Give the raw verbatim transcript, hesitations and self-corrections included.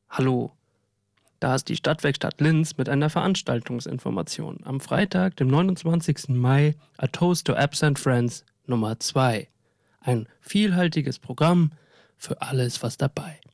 Hallo, da ist die Stadtwerkstatt Linz mit einer Veranstaltungsinformation. Am Freitag, dem neunundzwanzigsten Mai, A Toast to Absent Friends Nummer zwei. Ein vielhaltiges Programm, für alles was dabei.